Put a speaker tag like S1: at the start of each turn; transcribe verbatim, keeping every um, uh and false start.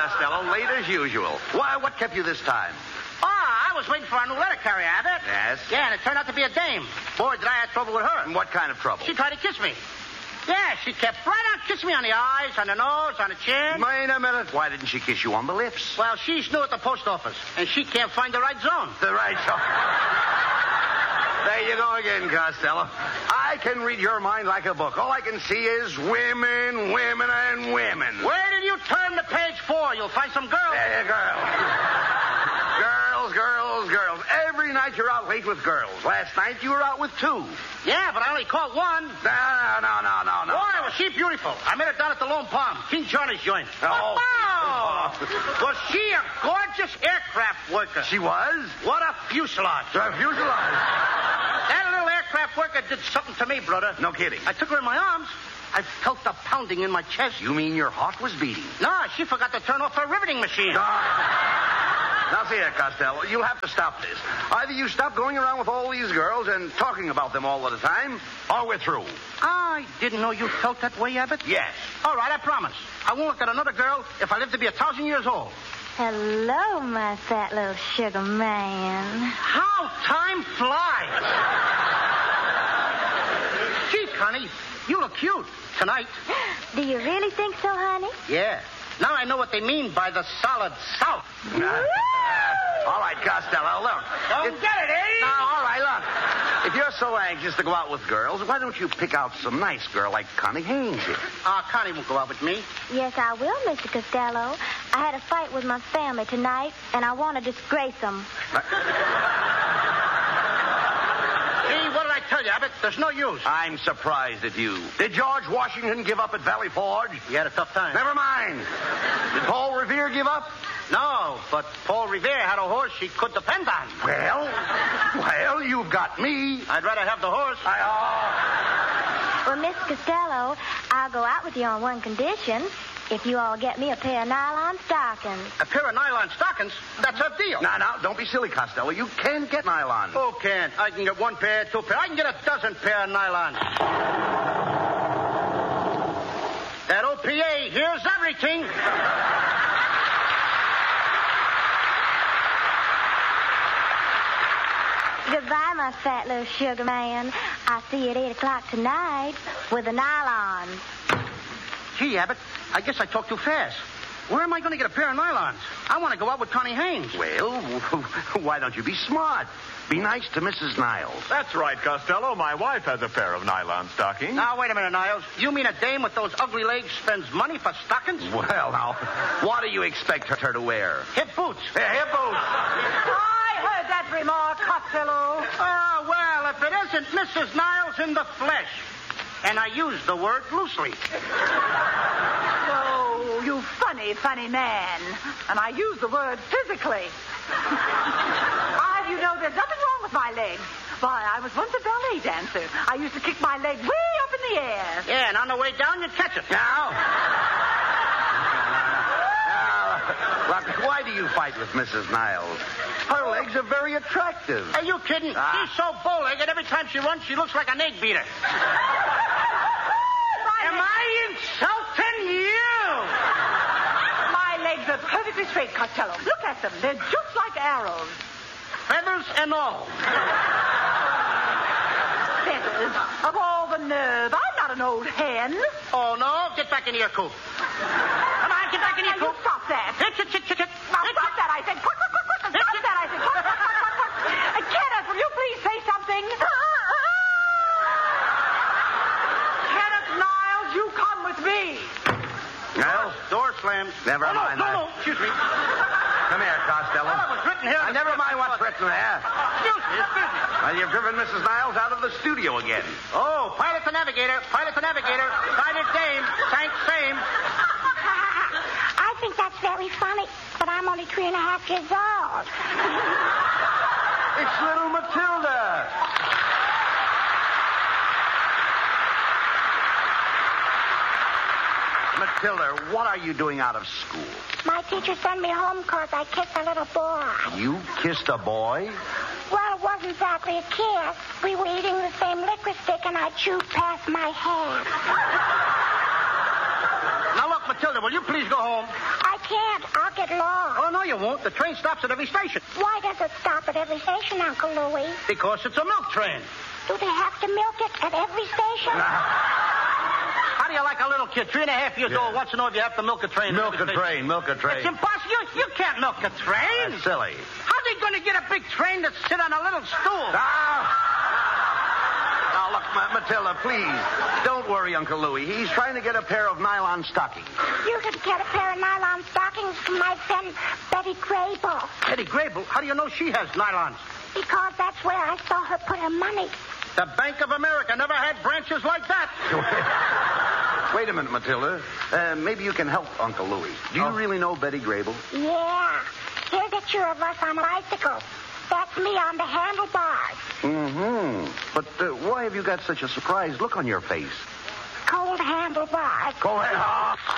S1: Costello. Late as usual. Why, what kept you this time?
S2: Ah, I was waiting for our new letter carrier, Abbott.
S1: Yes?
S2: Yeah, and it turned out to be a dame. Boy, did I have trouble with her.
S1: And what kind of trouble?
S2: She tried to kiss me. Yeah, she kept right on kissing me on the eyes, on the nose, on the chin.
S1: Wait a minute. Why didn't she kiss you on the lips?
S2: Well, she's new at the post office, and she can't find the right zone.
S1: The right zone. There you go again, Costello. I can read your mind like a book. All I can see is women, women, and women.
S2: Where did you turn to page four? You'll find some girls.
S1: There you go. Girls, girls, girls. Every night you're out late with girls. Last night you were out with two.
S2: Yeah, but I only caught one.
S1: No, no, no, no, no.
S2: Boy,
S1: no.
S2: was she beautiful. I met her down at the Lone Palm, King Johnny's joint.
S1: Oh.
S2: Oh. Was she a gorgeous aircraft worker?
S1: She was?
S2: What a fuselage.
S1: A fuselage.
S2: That little aircraft worker did something to me, brother.
S1: No kidding.
S2: I took her in my arms. I felt the pounding in my chest.
S1: You mean your heart was beating?
S2: No, she forgot to turn off her riveting machine.
S1: No. Now, see here, Costello, you'll have to stop this. Either you stop going around with all these girls and talking about them all the time, or we're through.
S2: I didn't know you felt that way, Abbott.
S1: Yes.
S2: All right, I promise. I won't look at another girl if I live to be a thousand years old.
S3: Hello, my fat little sugar man.
S2: How time flies. Gee, Connie, you look cute tonight.
S3: Do you really think so, honey?
S2: Yeah. Now I know what they mean by the solid south.
S1: All right, Costello, look.
S2: Don't
S1: It-
S2: get it, eh?
S1: No, all right, look. If you're so anxious to go out with girls, why don't you pick out some nice girl like Connie Haynes here?
S2: Ah, uh, Connie won't go out with me.
S3: Yes, I will, Mister Costello. I had a fight with my family tonight, and I want to disgrace them.
S2: See, what did I tell you, Abbott? There's no use.
S1: I'm surprised at you. Did George Washington give up at Valley Forge?
S2: He had a tough time.
S1: Never mind. Did Paul Revere give up?
S2: No, but Paul Revere had a horse he could depend on.
S1: Well, well, you've got me.
S2: I'd rather have the horse.
S1: I, oh.
S3: Well, Mister Costello, I'll go out with you on one condition. If you all get me a pair of nylon stockings.
S2: A pair of nylon stockings? That's a deal.
S1: Now, now, don't be silly, Costello. You can get nylon.
S2: Who can't? I can get one pair, two pair. I can get a dozen pair of nylon. That O P A hears everything.
S3: Goodbye, my fat little sugar man. I'll see you at eight o'clock tonight with the nylons.
S2: Gee, Abbott, I guess I talked too fast. Where am I going to get a pair of nylons? I want to go out with Connie Haynes.
S1: Well, why don't you be smart? Be nice to Missus Niles.
S4: That's right, Costello. My wife has a pair of nylon stockings.
S2: Now, wait a minute, Niles. You mean a dame with those ugly legs spends money for stockings?
S1: Well, now, what do you expect her to wear?
S2: Hip boots.
S1: Yeah, hip boots.
S5: I heard that remark, Costello.
S2: Oh, well, if it isn't Missus Niles in the flesh. And I use the word loosely.
S5: Oh, you funny, funny man. And I use the word physically. I, you know, there's nothing wrong with my legs. Why, I was once a ballet dancer. I used to kick my leg way up in the air.
S2: Yeah, and on the way down, you catch it.
S1: Now. Now, look, why do you fight with Missus Niles? Her legs are very attractive.
S2: Are you kidding?
S1: Ah.
S2: She's so bow-legged, every time she runs, she looks like an egg beater. Am I insulting you?
S5: My legs are perfectly straight, Costello. Look at them. They're just like arrows.
S2: Feathers and all.
S5: Feathers. Of all the nerve. I'm not an old hen.
S2: Oh, no? Get back into your coop. Come on, get back in your
S5: Now, you
S2: coop.
S5: stop that.
S2: Hit, hit, hit, hit, hit.
S5: Now,
S2: Hit,
S5: stop
S2: hit.
S5: that, I said. Quick, quick, quick, quick. Stop that, I said. Quick, quick, quick, quick, quick. Uh, Kenneth, will you please say something? Kenneth Niles, you come with me.
S1: Well,
S2: Door slams.
S1: Never
S2: oh, no,
S1: mind
S2: No,
S1: that.
S2: no, excuse me.
S1: come here, Costello.
S2: Well, it was written here.
S1: Uh, never mind what's written there.
S2: Excuse me, excuse me.
S1: Well, you've driven Missus Niles out of the studio again.
S2: Oh, pilot to navigator, pilot to navigator, sighted dame, tank same.
S3: I think that's very funny, but I'm only three and a half years old.
S1: It's little Matilda. Matilda, what are you doing out of school?
S3: My teacher sent me home because I kissed a little boy.
S1: You kissed a boy?
S3: Well, it wasn't exactly a kiss. We were eating the same liquor stick, and I chewed past my hair.
S2: Now, look, Matilda, will you please go home?
S3: I can't. it long.
S2: Oh, no, you won't. The train stops at every station.
S3: Why does it stop at every station, Uncle Louie?
S2: Because it's a milk train.
S3: Do they have to milk it at every station?
S2: How do you like a little kid, three and a half years
S1: Yeah.
S2: old, wants to know if you have to milk a train? at
S1: Milk
S2: every
S1: a
S2: station?
S1: train, milk a train.
S2: It's impossible. You, you can't milk a train.
S1: That's silly.
S2: How's he going to get a big train to sit on a little stool?
S1: Ah! Now, look, Ma- Matilda, please, don't worry, Uncle Louie. He's trying to get a pair of nylon stockings.
S3: You can get a pair of nylon stockings from my friend Betty Grable.
S2: Betty Grable, how do you know she has nylons?
S3: Because that's where I saw her put her money.
S2: The Bank of America never had branches like that.
S1: Wait a minute, Matilda. Uh, maybe you can help Uncle Louie. Do you
S2: Oh.
S1: really know Betty Grable?
S3: Yeah. Here's a picture of us on a bicycle. That's me on the handlebars.
S1: Mm-hmm. But uh, why have you got such a surprised look on your face?
S3: Cold handlebars.
S1: Go ahead.